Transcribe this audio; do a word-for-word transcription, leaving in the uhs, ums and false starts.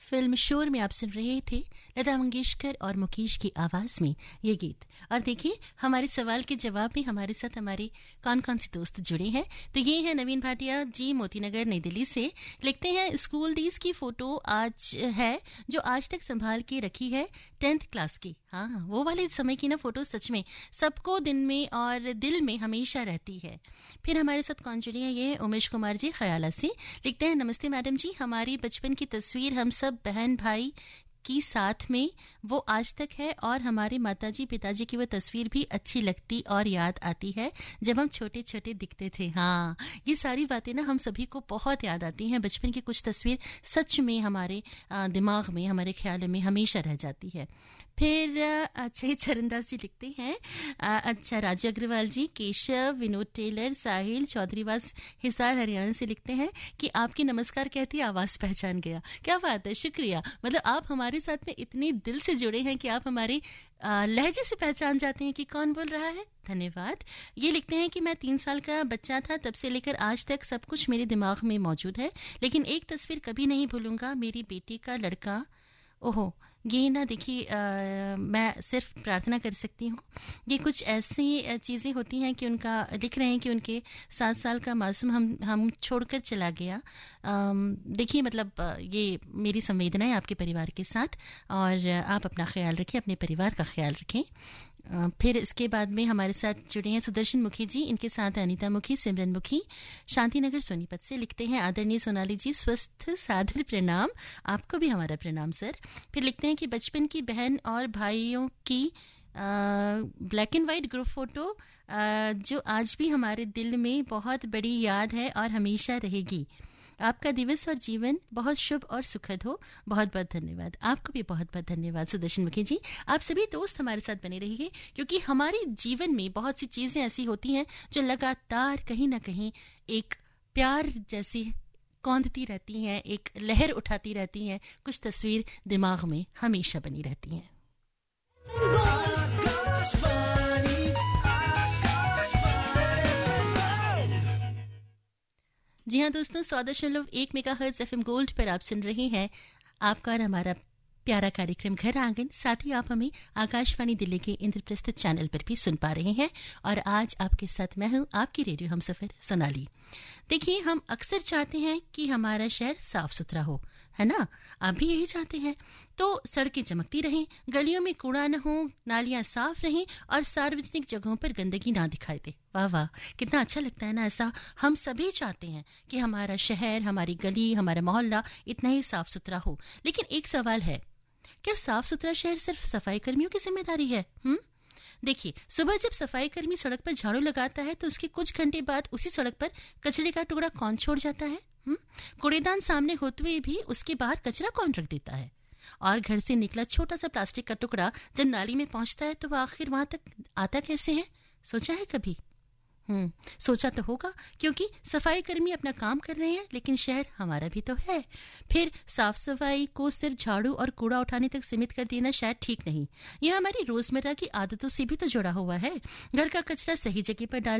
Film शोर में आप सुन रहे थे लता मंगेशकर और मुकेश की आवाज में ये गीत। और देखिए हमारे सवाल के जवाब में हमारे साथ हमारे कौन कौन से दोस्त जुड़े हैं। तो ये है नवीन भाटिया जी, मोतीनगर नई दिल्ली से। लिखते हैं स्कूल डेज की फोटो आज है जो आज तक संभाल के रखी है, टेंथ क्लास की। हाँ, वो वाले समय की ना फोटो सच में सबको दिन में और दिल में हमेशा रहती है। फिर हमारे साथ कौन जुड़े हैं, ये उमेश कुमार जी खयाला से। लिखते हैं नमस्ते मैडम जी, हमारी बचपन की तस्वीर हम सब बहन भाई की साथ में वो आज तक है और हमारे माताजी पिताजी की वो तस्वीर भी अच्छी लगती और याद आती है जब हम छोटे छोटे दिखते थे। हाँ, ये सारी बातें ना हम सभी को बहुत याद आती हैं। बचपन की कुछ तस्वीर सच में हमारे दिमाग में, हमारे ख्याल में हमेशा रह जाती है। फिर अच्छा ही चरणदास जी लिखते हैं, अच्छा राजू अग्रवाल जी, केशव, विनोद टेलर, साहिल चौधरीवास हिसार हरियाणा से लिखते हैं कि आपकी नमस्कार कहती आवाज पहचान गया। क्या बात है, शुक्रिया। मतलब आप हमारे साथ में इतने दिल से जुड़े हैं कि आप हमारे लहजे से पहचान जाते हैं कि कौन बोल रहा है। धन्यवाद। ये लिखते हैं कि मैं तीन साल का बच्चा था तब से लेकर आज तक सब कुछ मेरे दिमाग में मौजूद है, लेकिन एक तस्वीर कभी नहीं भूलूंगा, मेरी बेटी का लड़का। ओहो, ये ना देखिए, मैं सिर्फ प्रार्थना कर सकती हूँ। ये कुछ ऐसी चीज़ें होती हैं कि उनका लिख रहे हैं कि उनके सात साल का मासूम हम हम छोड़कर चला गया। देखिए मतलब ये मेरी संवेदना है आपके परिवार के साथ, और आप अपना ख्याल रखें, अपने परिवार का ख्याल रखें। फिर इसके बाद में हमारे साथ जुड़े हैं सुदर्शन मुखी जी, इनके साथ अनीता मुखी, सिमरन मुखी, शांतिनगर सोनीपत से। लिखते हैं आदरणीय सोनाली जी, स्वस्थ सादर प्रणाम। आपको भी हमारा प्रणाम सर। फिर लिखते हैं कि बचपन की बहन और भाइयों की black and white group photo आ, जो आज भी हमारे दिल में बहुत बड़ी याद है और हमेशा रहेगी। आपका दिवस और जीवन बहुत शुभ और सुखद हो। बहुत बहुत धन्यवाद। आपको भी बहुत बहुत धन्यवाद सुदर्शन मुखी जी। आप सभी दोस्त हमारे साथ बने रहिए, क्योंकि हमारे जीवन में बहुत सी चीजें ऐसी होती हैं जो लगातार कहीं ना कहीं एक प्यार जैसी कौंधती रहती हैं, एक लहर उठाती रहती हैं। कुछ तस्वीर दिमाग में हमेशा बनी रहती हैं। जी हाँ दोस्तों, सौ दशमलव एक मेगा हर्ट्ज एफएम गोल्ड पर आप सुन रहे हैं आपका और हमारा प्यारा कार्यक्रम घर आंगन। साथ ही आप हमें आकाशवाणी दिल्ली के इंद्रप्रस्थ चैनल पर भी सुन पा रहे हैं। और आज आपके साथ मैं हूं आपकी रेडियो हमसफर सोनाली। देखिए, हम अक्सर चाहते हैं कि हमारा शहर साफ सुथरा हो, है ना? आप भी यही चाहते हैं। तो सड़कें चमकती रहें, गलियों में कूड़ा न हो, नालियां साफ रहें और सार्वजनिक जगहों पर गंदगी ना दिखाई दे। वाह वाह, कितना अच्छा लगता है ना। ऐसा हम सभी चाहते हैं कि हमारा शहर, हमारी गली, हमारा मोहल्ला इतना ही साफ सुथरा हो। लेकिन एक सवाल है, क्या साफ सुथरा शहर सिर्फ सफाई कर्मियों की जिम्मेदारी है? हम्म देखिए, सुबह जब सफाई कर्मी सड़क पर झाड़ू लगाता है तो उसके कुछ घंटे बाद उसी सड़क पर कचरे का टुकड़ा कौन छोड़ जाता है? हम्म कूड़ेदान सामने होते हुए भी उसके बाहर कचरा कौन रख देता है? और घर से निकला छोटा सा प्लास्टिक का टुकड़ा जब नाली में पहुंचता है तो वह आखिर वहां तक आता कैसे है? सोचा है कभी? हम्म सोचा तो होगा, क्योंकि सफाई कर्मी अपना काम कर रहे हैं, लेकिन शहर हमारा भी तो है। फिर साफ सफाई को सिर्फ झाड़ू और कूड़ा उठाने तक सीमित कर देना शायद ठीक नहीं। यह हमारी रोजमर्रा की आदतों से भी तो जुड़ा हुआ है। घर का कचरा सही जगह पर डाल